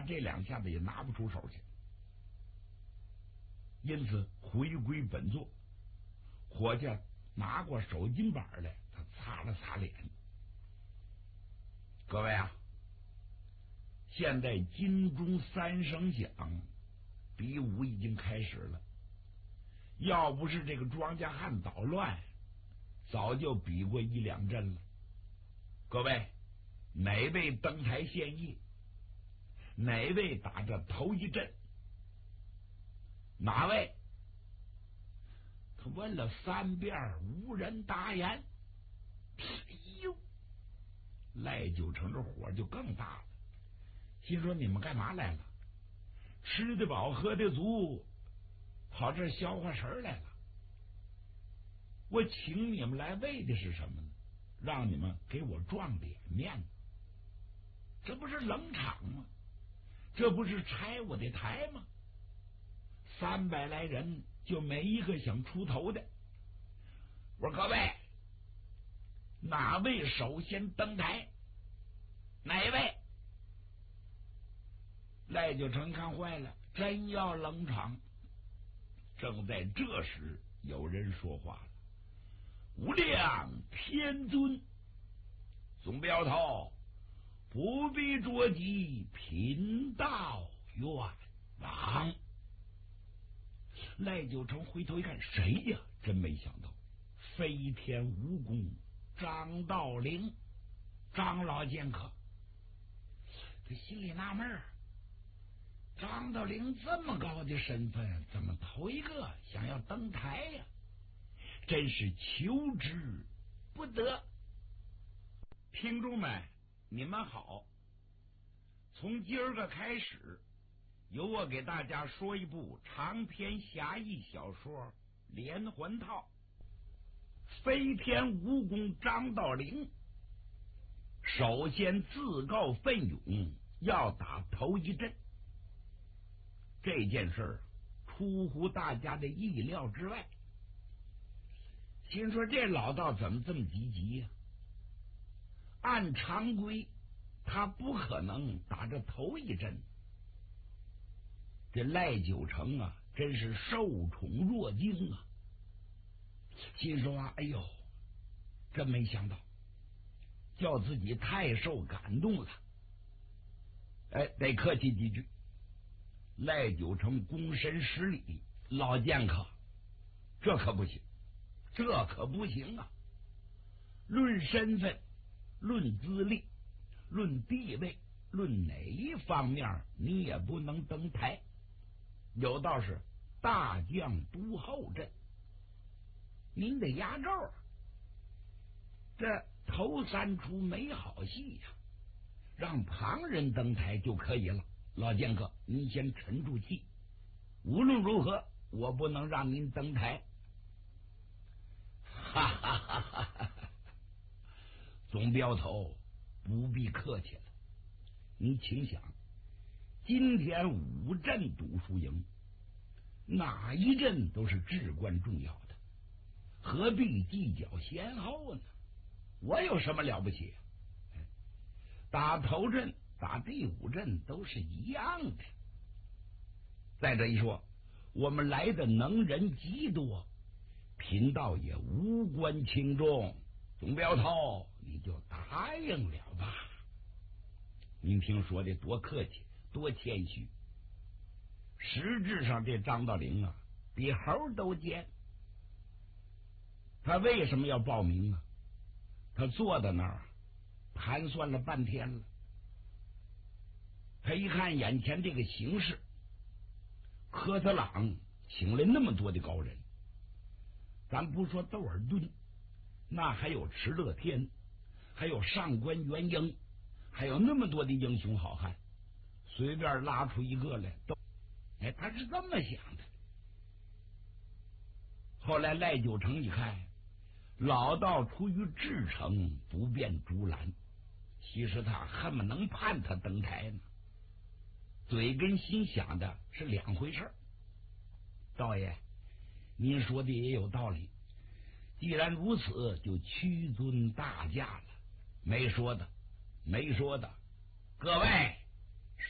这两下子也拿不出手去，因此回归本座。伙计拿过手巾板来，他擦了擦脸。各位啊，现在金钟三声响，比武已经开始了。要不是这个庄稼汉捣乱，早就比过一两阵了。各位，哪位登台献艺？哪位打这头一阵？哪位？他问了3遍，无人答言。哎呦，赖九成这火就更大了，心说你们干嘛来了？吃得饱喝得足，跑这消化神来了。我请你们来为的是什么呢？让你们给我撞脸面子，这不是冷场吗？这不是拆我的台吗？300来人就没一个想出头的。我说各位，哪位首先登台？哪位？赖九成看坏了，真要冷场。正在这时，有人说话了：“无量天尊，总镖头不必着急，贫道远往。”赖九成回头一看，谁呀？真没想到，飞天蜈蚣张道陵，张老剑客。他心里纳闷儿，张道陵这么高的身份，怎么头一个想要登台呀？真是求之不得。听众们，你们好，从今儿个开始，由我给大家说一部长篇侠义小说《连环套》。飞天蜈蚣张道陵首先自告奋勇要打头一阵，这件事出乎大家的意料之外。心说这老道怎么这么积极呀？按常规他不可能打这头一阵。这赖九成啊，真是受宠若惊啊！心说啊，哎呦，真没想到，叫自己太受感动了。哎，得客气几句。赖九成躬身施礼：“老剑客，这可不行，这可不行啊！论身份，论资历，论地位，论哪一方面，你也不能登台。有道是大将督后阵，您得压轴啊！这头3出没好戏呀，让旁人登台就可以了。老剑客，您先沉住气，无论如何，我不能让您登台。”哈哈哈哈哈！总镖头不必客气了，你请想，今天5阵赌输赢，哪一阵都是至关重要的，何必计较先后呢？我有什么了不起？打头阵打第5阵都是一样的。再者一说，我们来的能人极多，贫道也无关轻重，总镖头你就答应了吧。您听说的多客气，多谦虚。实质上这张道陵啊，比猴都尖。他为什么要报名啊？他坐在那儿盘算了半天了。他一看眼前这个形势，科特朗请了那么多的高人，咱不说窦尔敦，那还有池乐天，还有上官元英，还有那么多的英雄好汉，随便拉出一个来都，他是这么想的。后来赖九成一看，老道出于至诚，不便阻拦，其实他恨不能盼他登台呢，嘴跟心想的是两回事。道爷，您说的也有道理，既然如此，就屈尊大驾了。没说的，没说的。各位，